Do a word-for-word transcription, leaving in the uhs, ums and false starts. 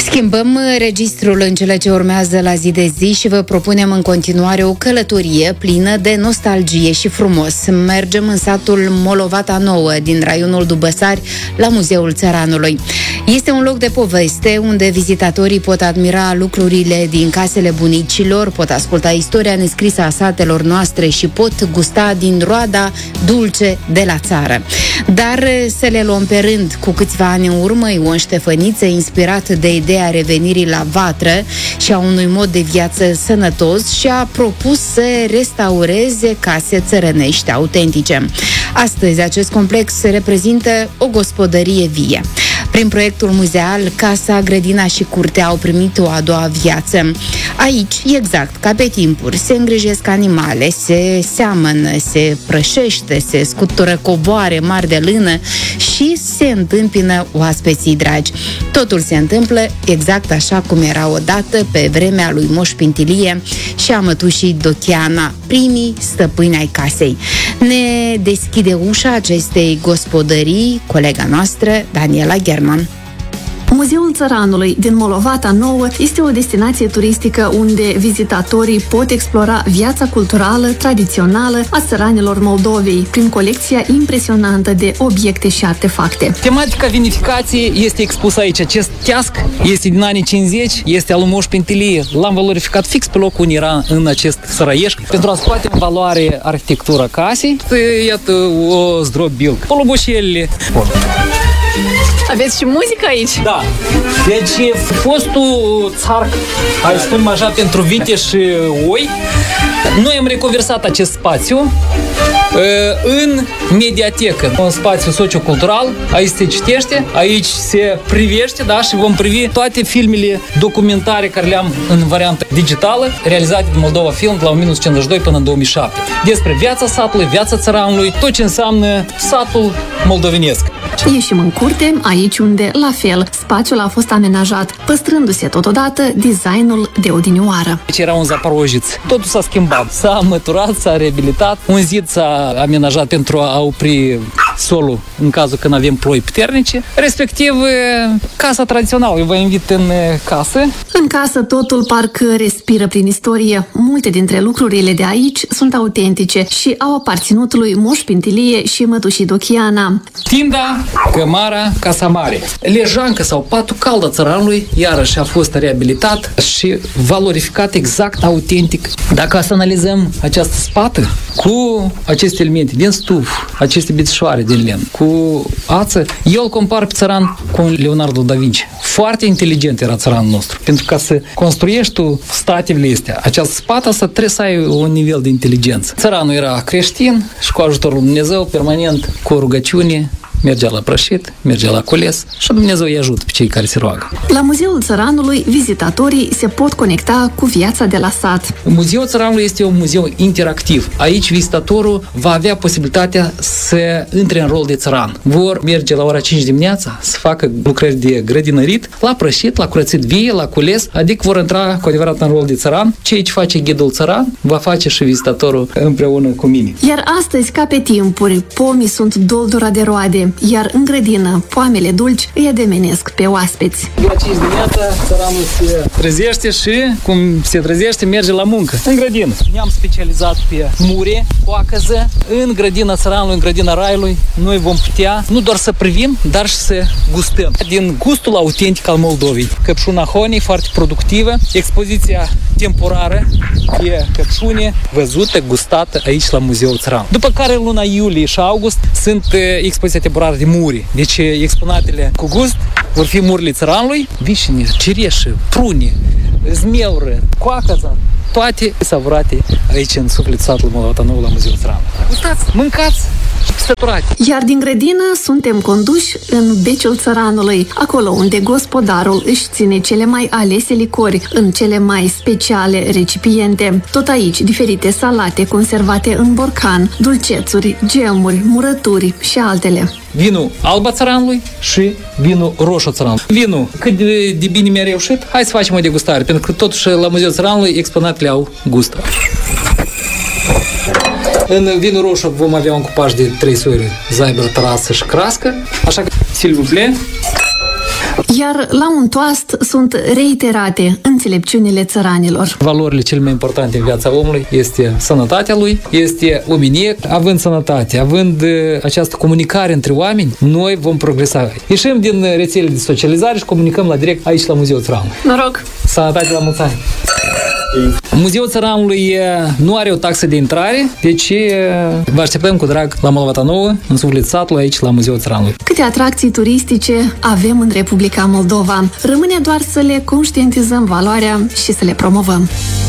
Schimbăm registrul în cele ce urmează la zi de zi și vă propunem în continuare o călătorie plină de nostalgie și frumos. Mergem în satul Molovata Nouă din raionul Dubăsari la Muzeul Țăranului. Este un loc de poveste unde vizitatorii pot admira lucrurile din casele bunicilor, pot asculta istoria nescrisă a satelor noastre și pot gusta din roada dulce de la țară. Dar să le luăm pe rând. Cu câțiva ani în urmă, Ion Ștefăniță, inspirat de ideea revenirii la vatră și a unui mod de viață sănătos, și-a propus să restaureze case țărănești autentice. Astăzi, acest complex reprezintă o gospodărie vie. Prin proiectul muzeal, casa, grădina și curtea au primit o a doua viață. Aici, exact ca pe timpuri, se îngrijesc animale, se seamănă, se prășește, se scutură covoare mari de lână și se întâmpină oaspeții dragi. Totul se întâmplă exact așa cum era odată pe vremea lui Moș Pintilie și a mătușii Docheana, primii stăpâni ai casei. Ne deschide ușa acestei gospodării colega noastră, Daniela German. Muzeul Țăranului din Molovata Nouă este o destinație turistică unde vizitatorii pot explora viața culturală, tradițională a țăranilor Moldovei prin colecția impresionantă de obiecte și artefacte. Tematica vinificației este expusă aici. Acest teasc este din anii cincizeci, este al lui Moș Pintilie. L-am valorificat fix pe locul unde era în acest sărăieș pentru a scoate în valoare arhitectura casei. Iată o zdrobil, poloboșelele. Aveți și muzică aici? Da. Deci fostul țarc, hai să spunem așa, pentru vite și oi, noi am reconversat acest spațiu în mediatecă, un spațiu sociocultural. Aici se citește, aici se privește, da, și vom privi toate filmele documentare care le-am în variantă digitală, realizate de Moldova Film de la o mie nouă sute cincizeci și doi până în două mii șapte. Despre viața satului, viața țăranului, tot ce înseamnă satul moldovenesc. Ieșim în curte, aici unde, la fel, spațiul a fost amenajat, păstrându-se totodată designul de odinioară. Aici era un zaporojiț. Totul s-a schimbat. S-a măturat, s-a reabilitat. Un zid s-a amenajat pentru a opri solul în cazul când avem ploi puternice. Respectiv, casa tradițională. Eu vă invit în casă. În casă totul parcă respiră prin istorie. Multe dintre lucrurile de aici sunt autentice și au aparținut lui Moș Pintilie și mătușii Docheana. Tinda, cămara, casa mare. Lejancă sau patul cald a țăranului iarăși a fost reabilitat și valorificat exact autentic. Dacă să analizăm această spată cu aceste elemente din stuf, aceste bițișoare din lemn, cu ață, eu îl compar pe țăran cu Leonardo da Vinci. Foarte inteligent era țăranul nostru. Pentru ca să construiești tu statele astea, această spată asta trebuie să ai un nivel de inteligență. Țăranul era creștin și cu ajutorul lui Dumnezeu, permanent, cu rugăciune, mergea la prășit, mergea la cules și Dumnezeu îi ajută pe cei care se roagă. La Muzeul Țăranului, vizitatorii se pot conecta cu viața de la sat. Muzeul Țăranului este un muzeu interactiv. Aici vizitatorul va avea posibilitatea să intre în rol de țăran. Vor merge la ora cinci dimineața să facă lucrări de grădinărit, la prășit, la curățit vie, la cules, adică vor intra cu adevărat în rol de țăran. Ceea ce face ghidul țăran, va face și vizitatorul împreună cu mine. Iar astăzi, ca pe timpuri, pomii sunt doldura de roade, iar în grădină, poamele dulci îi ademenesc pe oaspeți. La cinci dimineața, țăranul se trezește și, cum se trezește, merge la muncă. În grădină. Ne-am specializat pe mure, coacăză. În grădina țăranului, în grădina raiului, noi vom putea nu doar să privim, dar și să gustăm. Din gustul autentic al Moldovei. Căpșuna Honey, foarte productivă. Expoziția temporară pe căpșune, văzută, gustată aici la Muzeul Țăran. După care luna iulie și august sunt expoziția temporară de muri. Deci exponatele cu gust vor fi murile țăranului, vișine, cireșe, prune, zmeură, coacăza, toate savurate aici în sufletul satului Molovata Nouă la Muzeul Țăranului. Gustați, mâncați și săturați. Iar din grădină suntem conduși în Beciul Țăranului, acolo unde gospodarul își ține cele mai alese licori în cele mai speciale recipiente. Tot aici, diferite salate conservate în borcan, dulcețuri, gemuri, murături și altele. Vinul alb a țăranului și vinul roșu a țăranului. Vinul, cât de, de bine mi-a reușit, hai să facem o degustare, pentru că totuși la Muzeul Țăranului exponatele au gust. În vinul roșu vom avea un cupaj de trei soiuri, Zyber, Tarasă și Crască, așa că, s'il vous plaît. iar la un toast sunt reiterate înțelepciunile țăranilor. Valorile cele mai importante în viața omului este sănătatea lui, este omenie. Având sănătate, având această comunicare între oameni, noi vom progresa. Ieșim din rețelele de socializare și comunicăm la direct aici la Muzeul Țăranului. Noroc! Sănătate la mulți ani! Muzeul Țăranului nu are o taxă de intrare, deci vă așteptăm cu drag la Molovata Nouă, în sufletul satului, aici la Muzeul Țăranului. Câte atracții turistice avem în Republica Moldova. Rămâne doar să le conștientizăm valoarea și să le promovăm.